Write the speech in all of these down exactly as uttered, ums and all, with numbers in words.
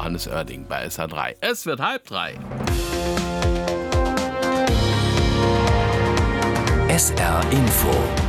Johannes Oerding bei S R drei. Es wird halb drei. S R Info.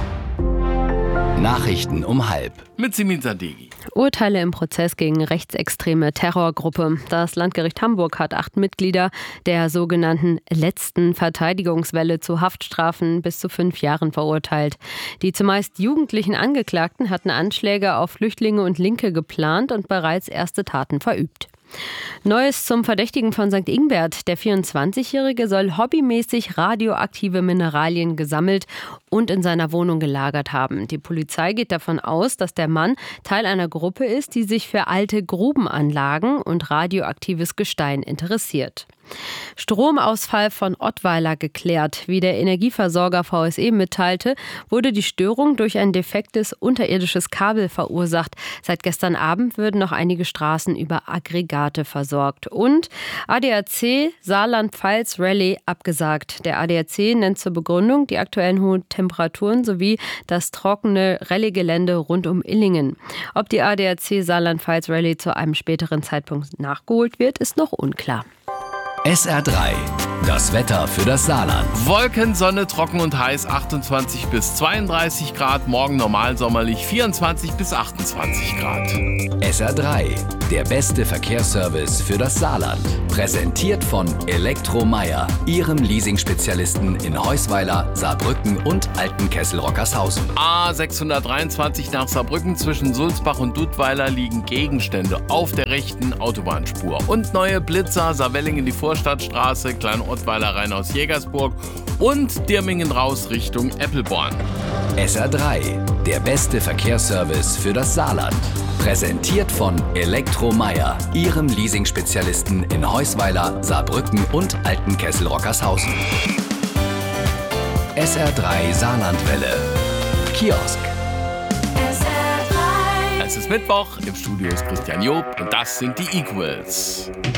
Nachrichten um halb. Mit Simin Sadeghi. Urteile im Prozess gegen rechtsextreme Terrorgruppe. Das Landgericht Hamburg hat acht Mitglieder der sogenannten letzten Verteidigungswelle zu Haftstrafen bis zu fünf Jahren verurteilt. Die zumeist jugendlichen Angeklagten hatten Anschläge auf Flüchtlinge und Linke geplant und bereits erste Taten verübt. Neues zum Verdächtigen von Sankt Ingbert. Der vierundzwanzigjährige soll hobbymäßig radioaktive Mineralien gesammelt und in seiner Wohnung gelagert haben. Die Polizei geht davon aus, dass der Mann Teil einer Gruppe ist, die sich für alte Grubenanlagen und radioaktives Gestein interessiert. Stromausfall von Ottweiler geklärt. Wie der Energieversorger V S E mitteilte, wurde die Störung durch ein defektes unterirdisches Kabel verursacht. Seit gestern Abend würden noch einige Straßen über Aggregate versorgt. Und A D A C Saarland-Pfalz Rallye abgesagt. Der A D A C nennt zur Begründung die aktuellen hohen Temperaturen sowie das trockene Rallye-Gelände rund um Illingen. Ob die A D A C Saarland-Pfalz Rallye zu einem späteren Zeitpunkt nachgeholt wird, ist noch unklar. S R drei. Das Wetter für das Saarland. Wolken, Sonne, trocken und heiß, achtundzwanzig bis zweiunddreißig Grad. Morgen normal sommerlich, vierundzwanzig bis achtundzwanzig Grad. S R drei. Der beste Verkehrsservice für das Saarland. Präsentiert von Elektromeyer, Ihrem Leasing-Spezialisten in Heusweiler, Saarbrücken und Altenkessel-Rockershausen. A sechshundertdreiundzwanzig nach Saarbrücken zwischen Sulzbach und Dudweiler liegen Gegenstände auf der rechten Autobahnspur. Und neue Blitzer, Saarwelling in die Vorstadtstraße, Klein-Ottweiler rein aus Jägersburg und Dirmingen raus Richtung Eppelborn. S R drei. Der beste Verkehrsservice für das Saarland. Präsentiert von Elektromeyer, Ihrem Leasing-Spezialisten in Heusweiler, Saarbrücken und Altenkessel-Rockershausen. S R drei Saarlandwelle. Kiosk. Es ist Mittwoch, im Studio ist Christian Job und das sind die Equals.